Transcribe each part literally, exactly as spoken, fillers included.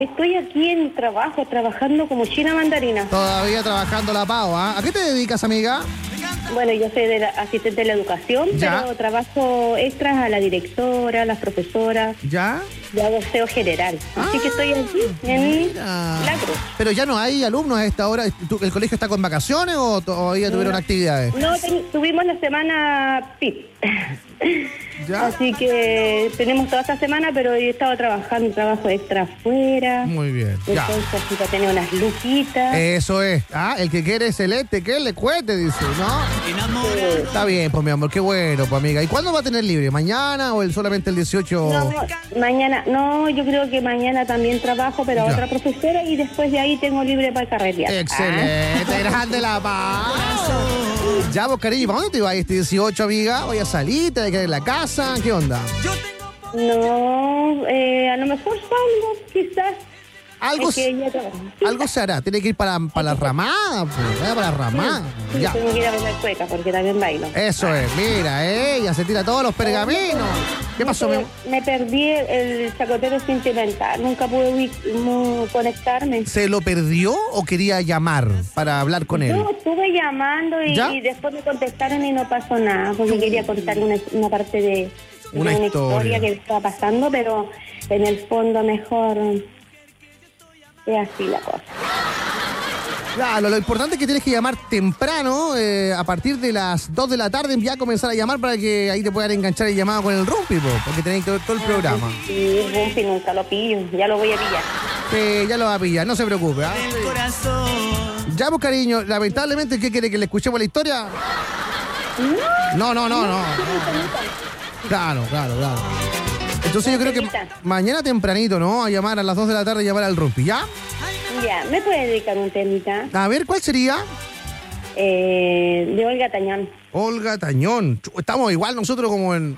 Estoy aquí en mi trabajo, trabajando como china mandarina. Todavía trabajando la pavo, ¿ah? ¿A qué te dedicas, amiga? Bueno, yo soy de la, asistente de la educación, ¿Ya? pero trabajo extras a la directora, a las profesoras. ¿Ya? Yo hago S E O general. Así Ah, que estoy aquí, en mira. La Cruz. Pero ya no hay alumnos a esta hora. ¿Tú- ¿El colegio está con vacaciones o todavía tuvieron No. actividades? No, ten- tuvimos la semana P I P. ¿Ya? Así que tenemos toda esta semana, pero he estado trabajando, trabajo extra afuera. Muy bien, ya. Entonces, así para tener unas luquitas. Eso es. Ah, el que quiere celeste, que le cueste, dice, ¿no? Eh, Está bien, pues mi amor, qué bueno, pues amiga. ¿Y cuándo va a tener libre? ¿Mañana o el solamente el dieciocho? No, mañana, no, yo creo que mañana también trabajo, pero a Ya. otra profesora y después de ahí tengo libre para carretear. Excelente, grande la paz. Ya, vos, cariño, ¿para dónde te vas este dieciocho, amiga? ¿Voy a salir? ¿Te vas a quedar en la casa? ¿Qué onda? Ah, no, eh, a lo mejor salgo, quizás. Algo, Es que ella trabaja. algo se hará. Tiene que ir para, para la ramada, pues, vaya para la ramada. Sí, Ya. tengo que ir a bailar cueca porque también bailo. Eso es, mira, ella se tira todos los pergaminos. ¿Qué pasó, mi me, amor? me perdí el, el chacotero sentimental, nunca pude ubic- mu- conectarme. ¿Se lo perdió o quería llamar para hablar con él? Yo estuve llamando y, ¿Ya? y después me contestaron y no pasó nada, porque quería contar una, una parte de, de Una una, historia. historia que estaba pasando, pero en el fondo mejor es así la cosa. Claro, lo importante es que tienes que llamar temprano, eh, a partir de las dos de la tarde, ya comenzar a llamar para que ahí te puedan enganchar el llamado con el Rumpi, po, porque tenéis todo, todo el programa. Sí, Bumpy, nunca lo pillo, ya lo voy a pillar. Eh, ya lo va a pillar, no se preocupe. ¿ah? Ya, pues, cariño, lamentablemente, ¿qué quiere? ¿Que le escuchemos la historia? No, no, no, no. no. Claro, claro, claro. Entonces yo creo que mañana tempranito, ¿no? A llamar a las dos de la tarde, llamar al Rumpi, ¿ya? Ya, ¿me puede dedicar un temita? A ver, ¿cuál sería? Eh, de Olga Tañón. Olga Tañón. Chu, estamos igual nosotros como en...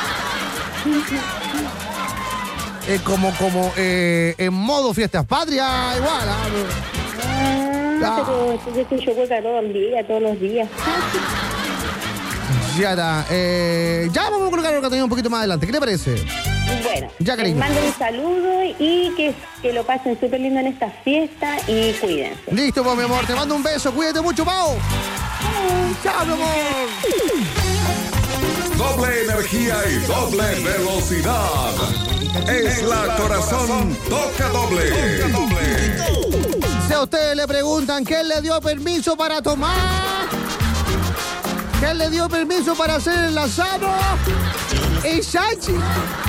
Eh, como como eh, en modo fiestas patrias, igual. ¿ah? Ah, pero yo escucho cueca todo el día, todos los días. Ya está. Eh, ya vamos a colocar Olga Tañón un poquito más adelante. ¿Qué te parece? Bueno, Ya, les cariño. mando un saludo y que, que lo pasen súper lindo en esta fiesta y cuídense. Listo, pues, mi amor. Te mando un beso. Cuídate mucho, Pau. Chao, mi amor. Doble energía y doble velocidad. Es la Corazón Toca Doble. Si a ustedes le preguntan quién le dio permiso para tomar, quién le dio permiso para hacer el asado, es Sachi.